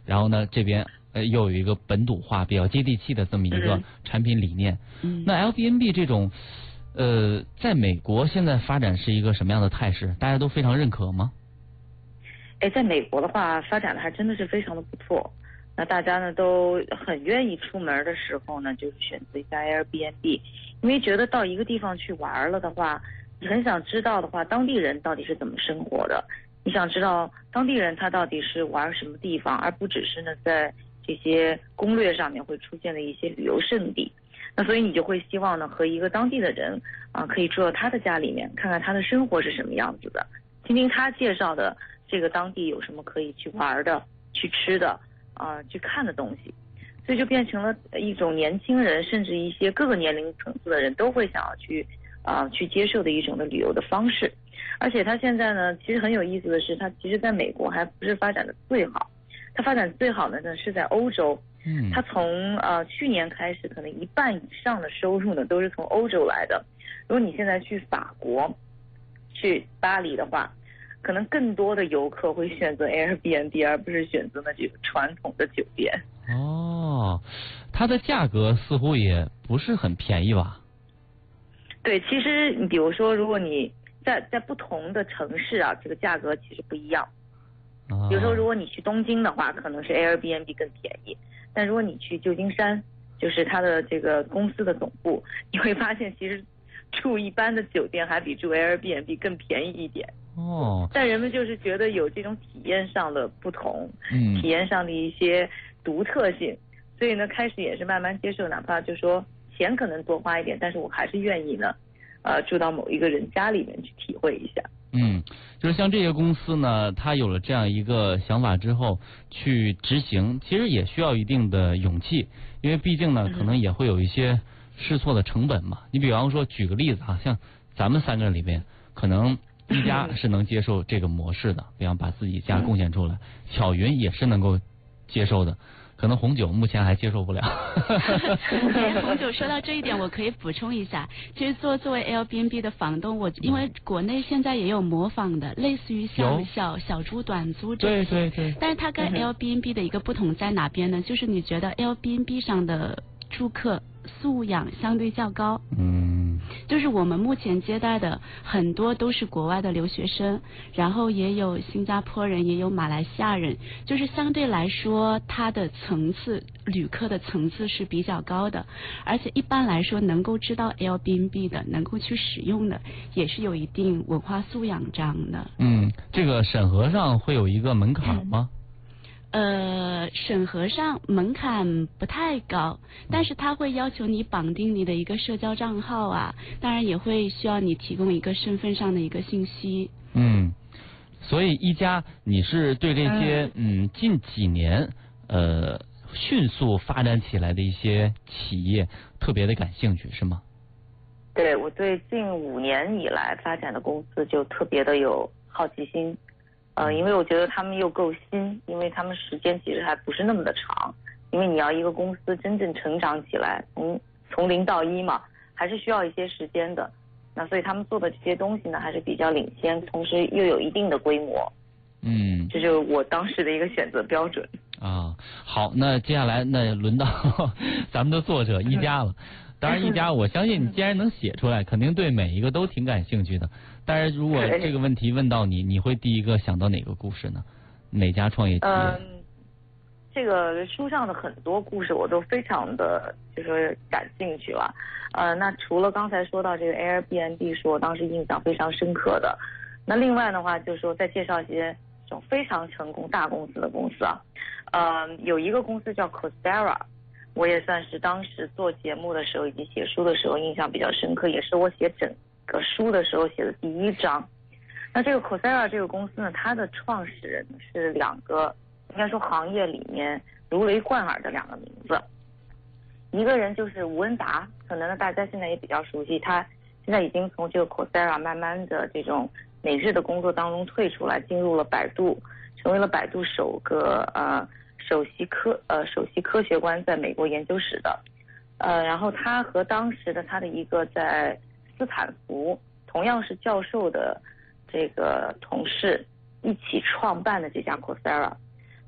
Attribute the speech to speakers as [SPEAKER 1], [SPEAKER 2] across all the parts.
[SPEAKER 1] 然后呢这边又有一个本土化比较接地气的这么一个产品理念。那 Airbnb 这种在美国现在发展是一个什么样的态势？大家都非常认可吗？
[SPEAKER 2] 在美国的话发展的还真的是非常的不错。那大家呢都很愿意出门的时候呢，就是选择一下 Airbnb， 因为觉得到一个地方去玩了的话，你很想知道的话，当地人到底是怎么生活的，你想知道当地人他到底是玩什么地方，而不只是呢在这些攻略上面会出现的一些旅游胜地。那所以你就会希望呢和一个当地的人可以住到他的家里面，看看他的生活是什么样子的，听听他介绍的这个当地有什么可以去玩的、去吃的去看的东西。所以就变成了一种年轻人甚至一些各个年龄层次的人都会想要去接受的一种的旅游的方式。而且它现在呢其实很有意思的是，它其实在美国还不是发展的最好，它发展最好的呢是在欧洲。它从去年开始可能一半以上的收入呢都是从欧洲来的。如果你现在去法国去巴黎的话，可能更多的游客会选择 Airbnb 而不是选择呢这个传统的酒店。
[SPEAKER 1] 它的价格似乎也不是很便宜吧？
[SPEAKER 2] 对，其实你比如说如果你在不同的城市这个价格其实不一样。比如说如果你去东京的话，可能是 Airbnb 更便宜，但如果你去旧金山，就是它的这个公司的总部，你会发现其实住一般的酒店还比住 Airbnb 更便宜一点。但人们就是觉得有这种体验上的不同，体验上的一些独特性，所以呢开始也是慢慢接受，哪怕就说钱可能多花一点，但是我还是愿意呢住到某一个人家里面去体会一下。
[SPEAKER 1] 就是像这些公司呢，它有了这样一个想法之后去执行，其实也需要一定的勇气，因为毕竟呢可能也会有一些试错的成本嘛。你比方说举个例子像咱们三个里面，可能一家是能接受这个模式的，比方把自己家贡献出来，巧云也是能够接受的，可能红酒目前还接受不了。
[SPEAKER 3] 红酒说到这一点，我可以补充一下，其实作为 Airbnb 的房东，因为国内现在也有模仿的，类似于像小猪短租这些，对，但是它跟 Airbnb 的一个不同在哪边呢？就是你觉得 Airbnb 上的住客素养相对较高。就是我们目前接待的很多都是国外的留学生，然后也有新加坡人，也有马来西亚人，就是相对来说它的层次，旅客的层次是比较高的，而且一般来说能够知道 Airbnb 的，能够去使用的，也是有一定文化素养这样的。
[SPEAKER 1] 这个审核上会有一个门槛吗？
[SPEAKER 3] 审核上门槛不太高，但是他会要求你绑定你的一个社交账号当然也会需要你提供一个身份上的一个信息。
[SPEAKER 1] 所以一家你是对这些近几年迅速发展起来的一些企业特别的感兴趣是吗？
[SPEAKER 2] 对，我对近5年以来发展的公司就特别的有好奇心。因为我觉得他们又够新，因为他们时间其实还不是那么的长，因为你要一个公司真正成长起来，从0到1嘛，还是需要一些时间的。那所以他们做的这些东西呢，还是比较领先，同时又有一定的规模。这就是我当时的一个选择标准。
[SPEAKER 1] 好，那接下来那轮到咱们的作者一家了。当然一家我相信你既然能写出来，肯定对每一个都挺感兴趣的。但是如果这个问题问到你，你会第一个想到哪个故事呢？哪家创业企业？
[SPEAKER 2] 这个书上的很多故事我都非常的就是感兴趣了。那除了刚才说到这个 Airbnb 是我当时印象非常深刻的，那另外的话就是说再介绍一些这种非常成功大公司的公司有一个公司叫 Coursera， 我也算是当时做节目的时候以及写书的时候印象比较深刻，也是我写整个书的时候写的第一章。那这个 Coursera 这个公司呢，它的创始人是2个应该说行业里面如雷贯耳的2个名字。一个人就是吴恩达，可能呢大家现在也比较熟悉，他现在已经从这个 Coursera 慢慢的这种每日的工作当中退出来，进入了百度，成为了百度首席科学官在美国研究室的。然后他和当时的他的一个在斯坦福同样是教授的这个同事一起创办的这家 Coursera。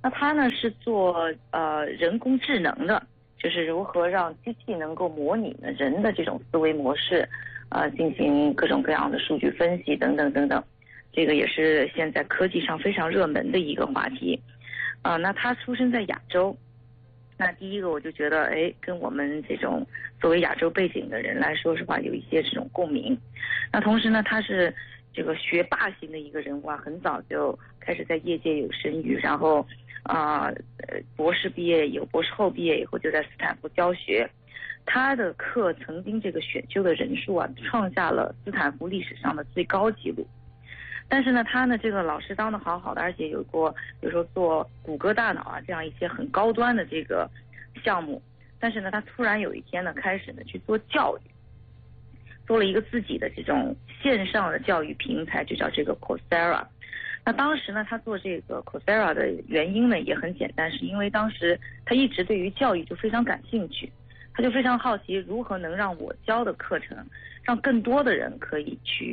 [SPEAKER 2] 那他呢是做人工智能的，就是如何让机器能够模拟呢人的这种思维模式，进行各种各样的数据分析等等等等。这个也是现在科技上非常热门的一个话题。那他出生在亚洲，那第一个我就觉得，跟我们这种作为亚洲背景的人来说实话有一些这种共鸣。那同时呢，他是这个学霸型的一个人物啊，很早就开始在业界有声誉，然后博士毕业以后，博士后毕业以后就在斯坦福教学。他的课曾经这个选修的人数啊，创下了斯坦福历史上的最高纪录。但是呢，他呢这个老师当得好好的，而且有过比如说做谷歌大脑啊这样一些很高端的这个项目。但是呢，他突然有一天呢开始呢去做教育，做了一个自己的这种线上的教育平台，就叫这个 Coursera。那当时呢，他做这个 Coursera 的原因呢也很简单，是因为当时他一直对于教育就非常感兴趣，他就非常好奇如何能让我教的课程让更多的人可以去